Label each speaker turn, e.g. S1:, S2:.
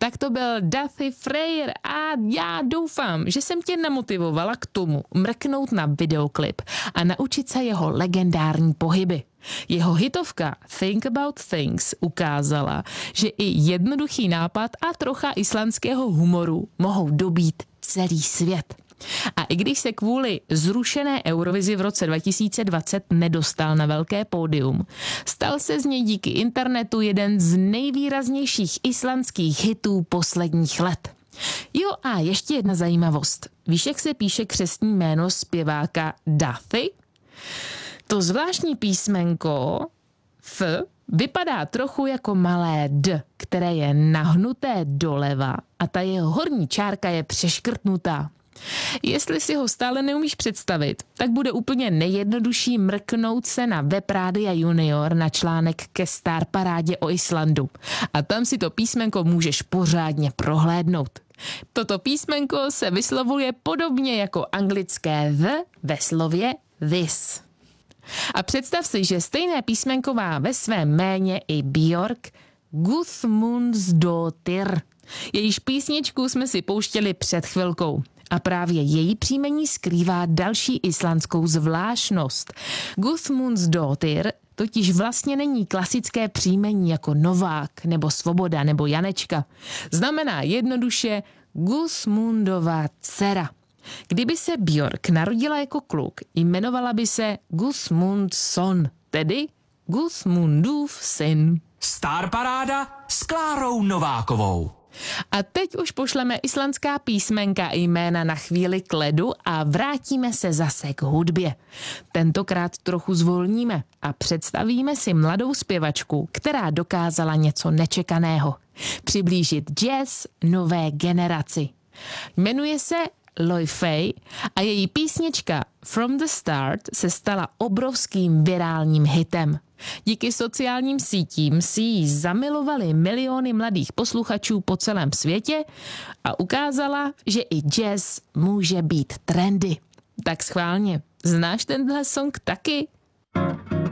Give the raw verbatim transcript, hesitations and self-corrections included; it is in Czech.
S1: Tak to byl Daði Freyr a já doufám, že jsem tě namotivovala k tomu mrknout na videoklip a naučit se jeho legendární pohyby. Jeho hitovka Think About Things ukázala, že i jednoduchý nápad a trocha islandského humoru mohou dobít celý svět. A i když se kvůli zrušené Eurovizi v roce dva tisíce dvacet nedostal na velké pódium, stal se z něj díky internetu jeden z nejvýraznějších islandských hitů posledních let. Jo a ještě jedna zajímavost. Víš, jak se píše křestní jméno zpěváka Daði? To zvláštní písmenko F vypadá trochu jako malé D, které je nahnuté doleva a ta jeho horní čárka je přeškrtnutá. Jestli si ho stále neumíš představit, tak bude úplně nejjednodušší mrknout se na web Rádia Junior na článek ke Star Parádě o Islandu. A tam si to písmenko můžeš pořádně prohlédnout. Toto písmenko se vyslovuje podobně jako anglické the ve slově this. A představ si, že stejné písmenko má ve svém jméně i Björk Guðmundsdóttir. Jejíž písničku jsme si pouštěli před chvilkou. A právě její příjmení skrývá další islandskou zvláštnost. Guðmundsdóttir totiž vlastně není klasické příjmení jako Novák nebo Svoboda nebo Janečka. Znamená jednoduše Guðmundova dcera. Kdyby se Björk narodila jako kluk, jmenovala by se Guðmundsson, tedy Guðmundův syn.
S2: Star Paráda s Klárou Novákovou.
S1: A teď už pošleme islandská písmenka a jména na chvíli k ledu a vrátíme se zase k hudbě. Tentokrát trochu zvolníme a představíme si mladou zpěvačku, která dokázala něco nečekaného. Přiblížit jazz nové generaci. Jmenuje se Laufey a její písnička From the Start se stala obrovským virálním hitem. Díky sociálním sítím si ji zamilovali miliony mladých posluchačů po celém světě a ukázala, že i jazz může být trendy. Tak schválně, znáš tenhle song taky?